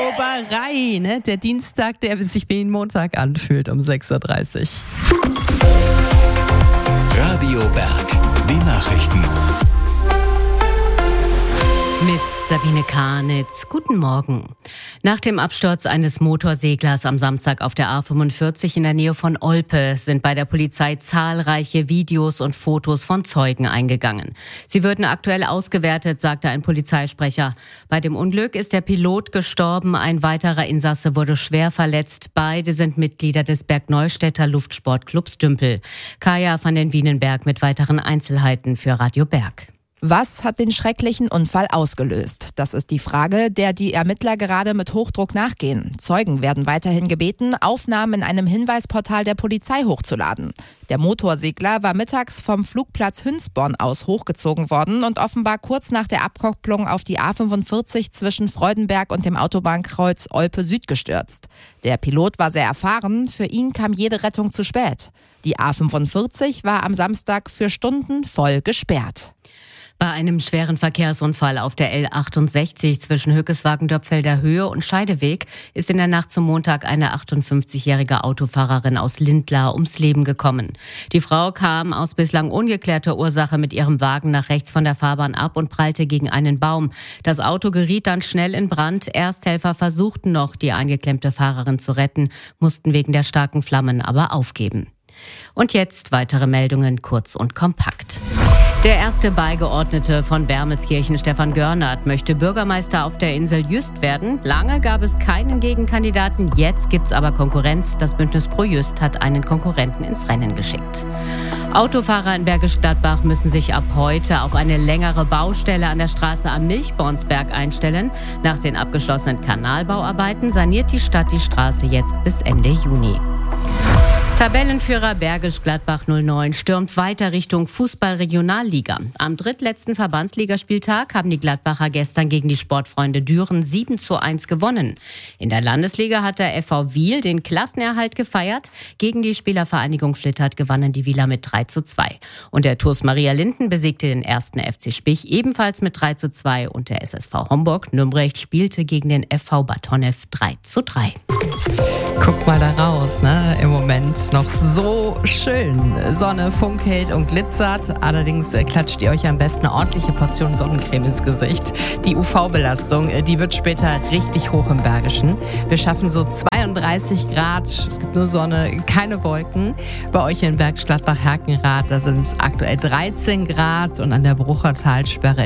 Zauberei, ne? Der Dienstag, der sich wie ein Montag anfühlt um 6.30 Uhr. Radio Berg, die Nachrichten. Mit Sabine Karnitz. Guten Morgen. Nach dem Absturz eines Motorseglers am Samstag auf der A45 in der Nähe von Olpe sind bei der Polizei zahlreiche Videos und Fotos von Zeugen eingegangen. Sie würden aktuell ausgewertet, sagte ein Polizeisprecher. Bei dem Unglück ist der Pilot gestorben, ein weiterer Insasse wurde schwer verletzt. Beide sind Mitglieder des Bergneustädter Luftsportclubs Dümpel. Kaya van den Wienenberg mit weiteren Einzelheiten für Radio Berg. Was hat den schrecklichen Unfall ausgelöst? Das ist die Frage, der die Ermittler gerade mit Hochdruck nachgehen. Zeugen werden weiterhin gebeten, Aufnahmen in einem Hinweisportal der Polizei hochzuladen. Der Motorsegler war mittags vom Flugplatz Hünsborn aus hochgezogen worden und offenbar kurz nach der Abkopplung auf die A45 zwischen Freudenberg und dem Autobahnkreuz Olpe Süd gestürzt. Der Pilot war sehr erfahren, für ihn kam jede Rettung zu spät. Die A45 war am Samstag für Stunden voll gesperrt. Bei einem schweren Verkehrsunfall auf der L68 zwischen Hückeswagen-Dörpfelder Höhe und Scheideweg ist in der Nacht zum Montag eine 58-jährige Autofahrerin aus Lindlar ums Leben gekommen. Die Frau kam aus bislang ungeklärter Ursache mit ihrem Wagen nach rechts von der Fahrbahn ab und prallte gegen einen Baum. Das Auto geriet dann schnell in Brand. Ersthelfer versuchten noch, die eingeklemmte Fahrerin zu retten, mussten wegen der starken Flammen aber aufgeben. Und jetzt weitere Meldungen kurz und kompakt. Der erste Beigeordnete von Wermelskirchen, Stefan Görnert, möchte Bürgermeister auf der Insel Jüst werden. Lange gab es keinen Gegenkandidaten, jetzt gibt's aber Konkurrenz. Das Bündnis Pro Jüst hat einen Konkurrenten ins Rennen geschickt. Autofahrer in Bergisch Gladbach müssen sich ab heute auf eine längere Baustelle an der Straße am Milchbornsberg einstellen. Nach den abgeschlossenen Kanalbauarbeiten saniert die Stadt die Straße jetzt bis Ende Juni. Tabellenführer Bergisch Gladbach 09 stürmt weiter Richtung Fußball-Regionalliga. Am drittletzten Verbandsligaspieltag haben die Gladbacher gestern gegen die Sportfreunde Düren 7:1 gewonnen. In der Landesliga hat der FV Wiel den Klassenerhalt gefeiert. Gegen die Spielervereinigung Flittert gewannen die Wieler mit 3:2. Und der TuS Maria Linden besiegte den ersten FC Spich ebenfalls mit 3:2. Und der SSV Homburg Nümbrecht spielte gegen den FV Bad Honnef 3:3. Guck mal da raus, ne? Im Moment noch so schön. Sonne funkelt und glitzert. Allerdings klatscht ihr euch am besten eine ordentliche Portion Sonnencreme ins Gesicht. Die UV-Belastung, die wird später richtig hoch im Bergischen. Wir schaffen so 32 Grad. Es gibt nur Sonne, keine Wolken. Bei euch in Bergisch Gladbach-Herkenrath, da sind es aktuell 13 Grad und an der Brucher Talsperre